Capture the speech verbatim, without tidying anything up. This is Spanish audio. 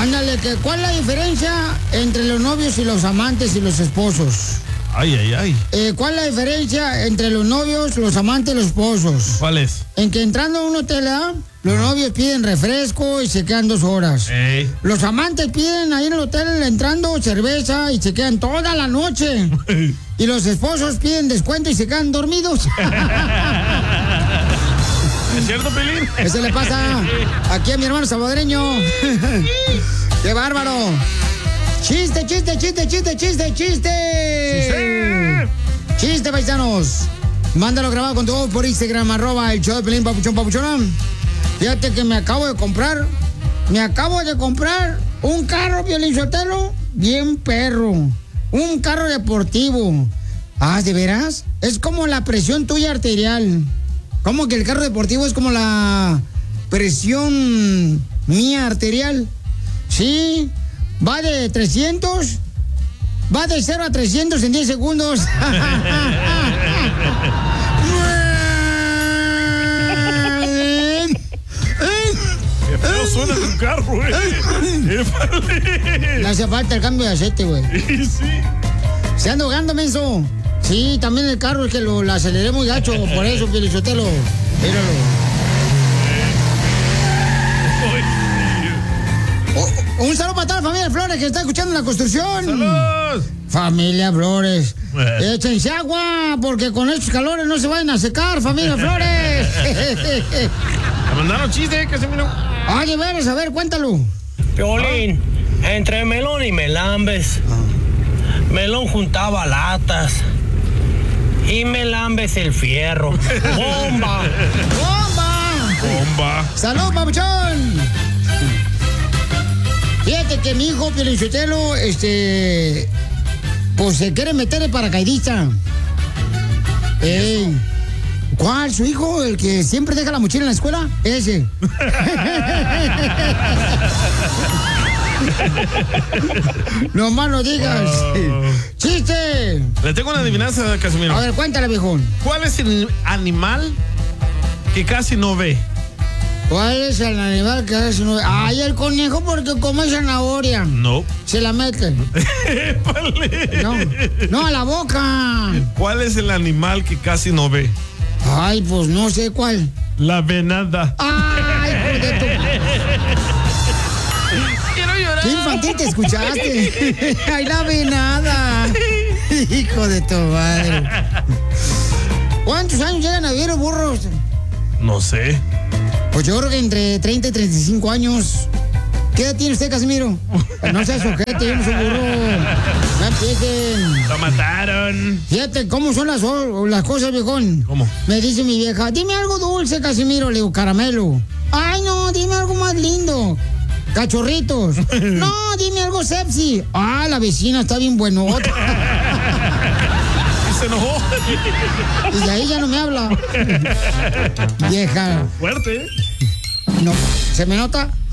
Ándale, que ¿cuál es la diferencia entre los novios y los amantes y los esposos? Ay, ay, ay. Eh, ¿Cuál es la diferencia entre los novios, los amantes y los esposos? ¿Cuál es? En que entrando a un hotel, ¿ah? Los novios piden refresco y se quedan dos horas. Ey. Los amantes piden ahí en el hotel entrando cerveza y se quedan toda la noche. Y los esposos piden descuento y se quedan dormidos. ¿Es cierto, Pelín? Eso le pasa aquí a mi hermano salvadoreño. ¡Qué bárbaro! ¡Chiste, chiste, chiste, chiste, chiste, chiste! ¡Chiste! ¡Chiste, paisanos! Mándalo grabado con tu voz por Instagram, arroba el show de Pelín, papuchón, papuchona. Fíjate que me acabo de comprar, me acabo de comprar un carro, Piolín Sotelo, bien perro. Un carro deportivo. Ah, ¿de veras? Es como la presión tuya arterial. ¿Cómo que el carro deportivo es como la presión mía arterial? Sí, va de trescientos, va de cero a trescientos en diez segundos. Qué feo suena tu carro, güey. No hace falta el cambio de aceite, güey. Sí, sí. Se anda ahogando, menso. Sí, también el carro es que lo, lo aceleré muy gacho, por eso, Pielichotelo. Míralo. Oh, un saludo para toda la familia Flores que está escuchando en la construcción. ¡Saludos! Familia Flores. Échense agua, porque con estos calores no se vayan a secar, familia Flores. Me mandaron chiste, Casimiro. Ay, de veras, a ver, cuéntalo. Piolín, ¿Ah? entre Melón y Melambes, ah. Melón juntaba latas y Melambes el fierro. ¡Bomba! ¡Bomba! ¡Bomba! ¡Salud, papuchón! Fíjate que mi hijo, Piolichotelo, este... pues se quiere meter de paracaidista. Ey. ¿Cuál? ¿Su hijo? ¿El que siempre deja la mochila en la escuela? Ese. No más no digas. Oh. ¡Chiste! Le tengo una adivinanza, Casimiro. A ver, cuéntale, viejón. ¿Cuál es el animal que casi no ve? ¿Cuál es el animal que casi no ve? Ay, el conejo porque come zanahoria. No. Se la mete. No, no, a la boca. ¿Cuál es el animal que casi no ve? Ay, pues no sé cuál. La venada. Ay, hijo de tu... Quiero llorar. ¿Qué infantil te escuchaste? Ay, la venada. Hijo de tu madre. ¿Cuántos años llegan a vivir los burros? No sé. Pues yo creo que entre treinta y treinta y cinco años. ¿Qué edad tiene usted, Casimiro? No seas ojete, yo no soy burro. No empiecen. Lo mataron. Fíjate cómo son las, las cosas, viejón. ¿Cómo? Me dice mi vieja, dime algo dulce, Casimiro. Le digo, caramelo. Ay, no, dime algo más lindo. Cachorritos. No, dime algo sepsi. Ah, la vecina está bien buenota. Se enojó. Y de ahí ya no me habla. Vieja. Fuerte. No, ¿se me nota?